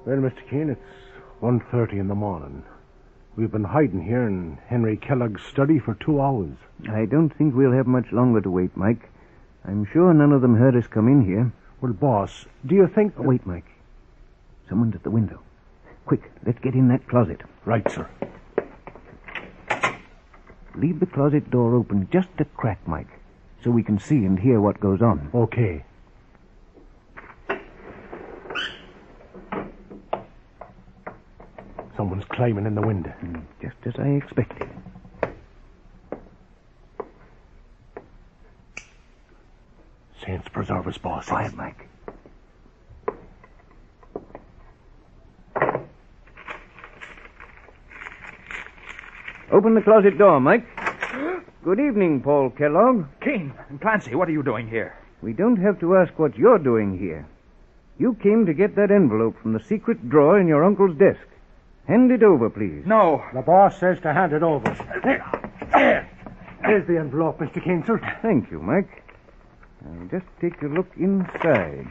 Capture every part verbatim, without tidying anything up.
Well, Mister Keene, it's one thirty in the morning. We've been hiding here in Henry Kellogg's study for two hours. I don't think we'll have much longer to wait, Mike. I'm sure none of them heard us come in here. Well, boss, do you think... Oh, wait, Mike. Someone's at the window. Quick, let's get in that closet. Right, sir. Leave the closet door open just a crack, Mike, so we can see and hear what goes on. Okay. Someone's climbing in the window. Mm, just as I expected. Saints preserve us, boss. Quiet, Mike. Open the closet door, Mike. Good evening, Paul Kellogg. Keene and Clancy, what are you doing here? We don't have to ask what you're doing here. You came to get that envelope from the secret drawer in your uncle's desk. Hand it over, please. No. The boss says to hand it over. There. Here's the envelope, Mister Keene, sir. Thank you, Mike. Now, just take a look inside.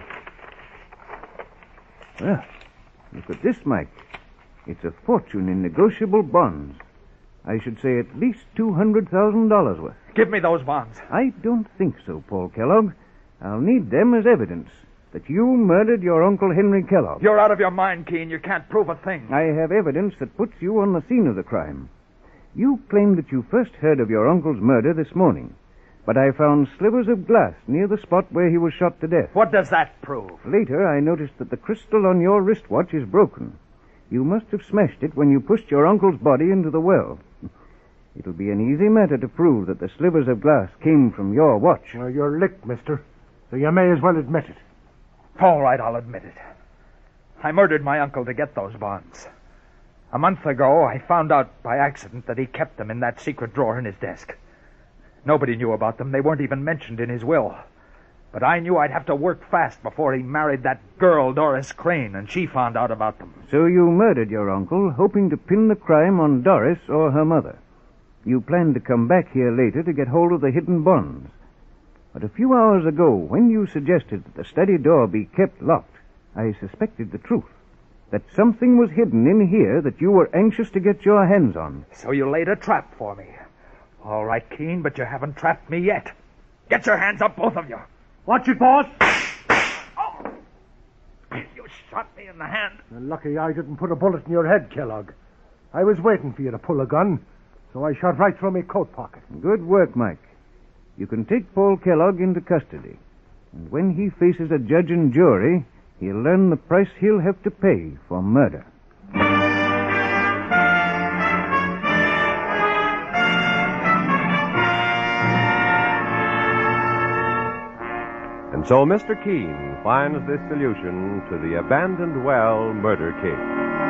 Well, look at this, Mike. It's a fortune in negotiable bonds. I should say at least two hundred thousand dollars worth. Give me those bonds. I don't think so, Paul Kellogg. I'll need them as evidence that you murdered your Uncle Henry Kellogg. You're out of your mind, Keene. You can't prove a thing. I have evidence that puts you on the scene of the crime. You claim that you first heard of your uncle's murder this morning, but I found slivers of glass near the spot where he was shot to death. What does that prove? Later, I noticed that the crystal on your wristwatch is broken. You must have smashed it when you pushed your uncle's body into the well. It'll be an easy matter to prove that the slivers of glass came from your watch. Well, you're licked, mister, so you may as well admit it. All right, I'll admit it. I murdered my uncle to get those bonds. A month ago, I found out by accident that he kept them in that secret drawer in his desk. Nobody knew about them. They weren't even mentioned in his will. But I knew I'd have to work fast before he married that girl, Doris Crane, and she found out about them. So you murdered your uncle, hoping to pin the crime on Doris or her mother. You planned to come back here later to get hold of the hidden bonds. But a few hours ago, when you suggested that the study door be kept locked, I suspected the truth. That something was hidden in here that you were anxious to get your hands on. So you laid a trap for me. All right, Keene, but you haven't trapped me yet. Get your hands up, both of you. Watch it, boss. Oh! You shot me in the hand. Well, lucky I didn't put a bullet in your head, Kellogg. I was waiting for you to pull a gun, so I shot right through my coat pocket. Good work, Mike. You can take Paul Kellogg into custody. And when he faces a judge and jury, he'll learn the price he'll have to pay for murder. And so Mister Keene finds this solution to the abandoned well murder case.